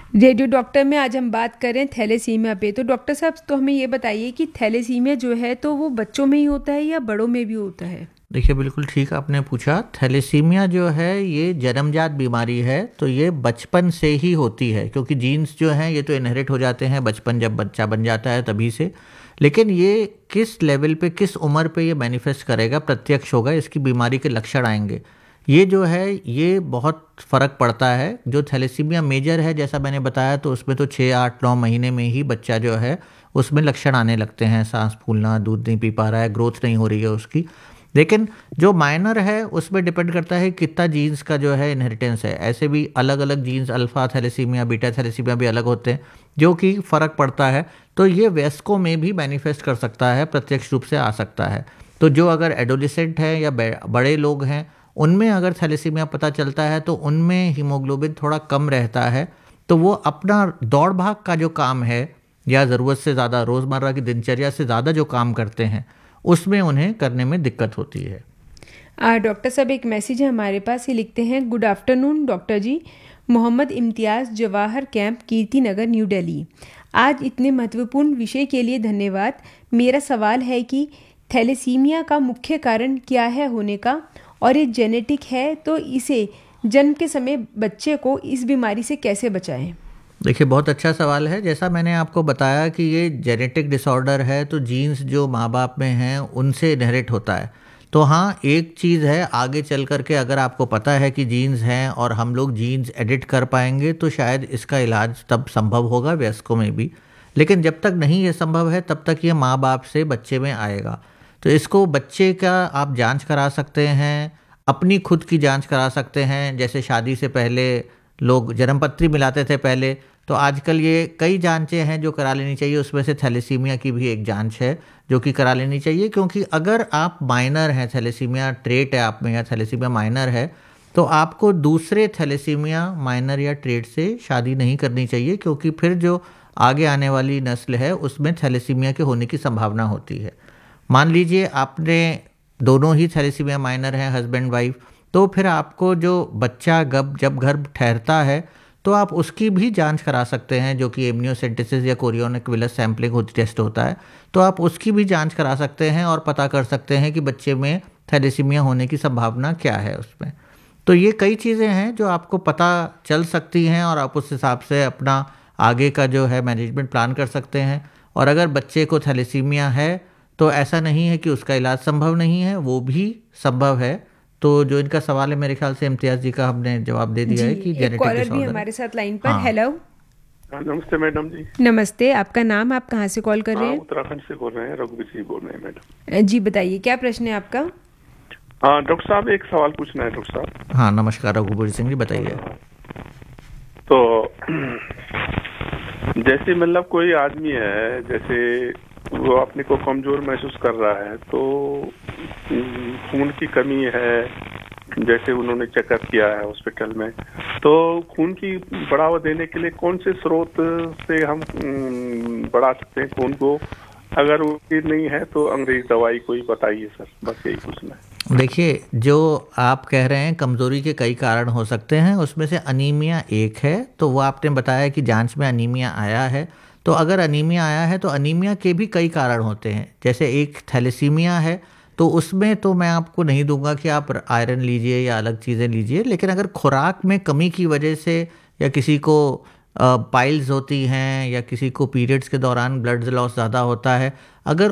Radio doctor में आज हम बात करें थैलेसीमिया पे। तो डॉक्टर साहब, तो हमें ये बताइए कि थैलेसीमिया जो है तो वो बच्चों में ही होता है या बड़ों में भी होता है? देखिए, बिल्कुल ठीक आपने पूछा। थैलेसीमिया जो है ये जन्मजात बीमारी है, तो ये बचपन से ही होती है, क्योंकि जीन्स जो हैं ये तो इनहेरिट हो जाते हैं बचपन, जब बच्चा बन जाता है तभी से। लेकिन ये किस लेवल पे, किस उम्र पे ये मैनिफेस्ट करेगा, प्रत्यक्ष होगा, इसकी बीमारी के लक्षण आएंगे, ये जो है ये बहुत फ़र्क पड़ता है। जो थैलेसीमिया मेजर है, जैसा मैंने बताया, तो उसमें तो 6 8 9 महीने में ही बच्चा जो है उसमें लक्षण आने लगते हैं, सांस फूलना, दूध नहीं पी पा रहा है, ग्रोथ नहीं हो रही है उसकी। लेकिन जो माइनर है उसमें डिपेंड करता है कितना जीन्स का जो है इनहेरिटेंस है। ऐसे भी अलग अलग jeans, alpha thalassaemia, beta thalassaemia भी अलग होते हैं, जो कि फ़र्क पड़ता है। तो ये वयस्कों में भी मैनिफेस्ट कर सकता है, प्रत्यक्ष रूप से आ सकता है। तो जो अगर एडोलेसेंट हैं या बड़े लोग हैं, उनमें अगर थैलेसीमिया पता चलता है तो उनमें हीमोग्लोबिन थोड़ा कम रहता है, तो वो अपना दौड़ भाग का जो काम है या ज़रूरत से ज़्यादा, रोज़मर्रा की दिनचर्या से ज़्यादा जो काम करते हैं, उसमें उन्हें करने में दिक्कत होती है। डॉक्टर साहब, एक मैसेज है हमारे पास, ये लिखते हैं, गुड आफ्टरनून डॉक्टर जी। मोहम्मद इम्तियाज़, जवाहर कैंप, कीर्ति नगर, न्यू दिल्ली। आज इतने महत्वपूर्ण विषय के लिए धन्यवाद। मेरा सवाल है कि थैलेसीमिया का मुख्य कारण क्या है होने का, और ये जेनेटिक है तो इसे जन्म के समय बच्चे को इस बीमारी से कैसे बचाएं? देखिए, बहुत अच्छा सवाल है। जैसा मैंने आपको बताया कि ये जेनेटिक डिसऑर्डर है, तो जीन्स जो माँ बाप में हैं उनसे इनहेरिट होता है। तो हाँ, एक चीज़ है, आगे चल कर के अगर आपको पता है कि जीन्स हैं और हम लोग जीन्स एडिट कर पाएंगे, तो शायद इसका इलाज तब संभव होगा वयस्कों में भी। लेकिन जब तक नहीं ये संभव है, तब तक ये माँ बाप से बच्चे में आएगा। तो इसको बच्चे का आप जांच करा सकते हैं, अपनी खुद की जांच करा सकते हैं। जैसे शादी से पहले लोग जन्मपत्री मिलाते थे पहले, तो आजकल ये कई जांचें हैं जो करा लेनी चाहिए। उसमें से थैलेसीमिया की भी एक जांच है जो कि करा लेनी चाहिए, क्योंकि अगर आप माइनर हैं, थैलेसीमिया ट्रेट है आप में या थैलेसीमिया माइनर है, तो आपको दूसरे थैलेसीमिया माइनर या ट्रेट से शादी नहीं करनी चाहिए, क्योंकि फिर जो आगे आने वाली नस्ल है उसमें थैलेसीमिया के होने की संभावना होती है। मान लीजिए आपने दोनों ही थैलेसीमिया माइनर हैं, हस्बैंड वाइफ, तो फिर आपको जो बच्चा जब गर्भ ठहरता है तो आप उसकी भी जांच करा सकते हैं, जो कि एमनियोसेंटेसिस या कोरियोनिक विलस सैम्पलिंग होती टेस्ट होता है। तो आप उसकी भी जांच करा सकते हैं और पता कर सकते हैं कि बच्चे में थैलेसीमिया होने की संभावना क्या है उसमें। तो ये कई चीज़ें हैं जो आपको पता चल सकती हैं और आप उस हिसाब से अपना आगे का जो है मैनेजमेंट प्लान कर सकते हैं। और अगर बच्चे को थैलेसीमिया है तो ऐसा नहीं है कि उसका इलाज संभव नहीं है, वो भी संभव है। तो जो इनका सवाल है, मेरे ख्याल से इम्तियाज़ जी का हमने जवाब दे दिया जी, है कि एक जेनेटिक कॉलर भी डिसऑर्डर है। हमारे साथ लाइन पर। हाँ, हेलो। नमस्ते मैडम जी। नमस्ते, आपका नाम, आप कहाँ से कॉल कर रहे हाँ, हैं? उत्तराखंड से बोल रहे हैं, रघुवीर सिंह बोल रहे हैं मैडम। जी बताइए, क्या प्रश्न है आपका? हाँ डॉक्टर साहब, एक सवाल पूछना है डॉक्टर साहब। हाँ, नमस्कार रघुवीर सिंह जी, बताइए। तो जैसे मतलब कोई आदमी है, जैसे वो अपने को कमजोर महसूस कर रहा है, तो खून की कमी है, जैसे उन्होंने चेकअप किया है हॉस्पिटल में, तो खून की बढ़ावा देने के लिए कौन से स्रोत से हम बढ़ा सकते हैं खून को? अगर वो नहीं है तो अंग्रेज दवाई कोई बताइए सर, बस यही पूछना है। देखिए, जो आप कह रहे हैं कमज़ोरी के कई कारण हो सकते हैं, उसमें से अनीमिया एक है। तो वो आपने बताया कि जांच में अनीमिया आया है, तो अगर अनीमिया आया है तो अनीमिया के भी कई कारण होते हैं। जैसे एक थैलेसीमिया है, तो उसमें तो मैं आपको नहीं दूंगा कि आप आयरन लीजिए या अलग चीज़ें लीजिए। लेकिन अगर खुराक में कमी की वजह से, या किसी को पाइल्स होती हैं, या किसी को पीरियड्स के दौरान ब्लड लॉस ज़्यादा होता है, अगर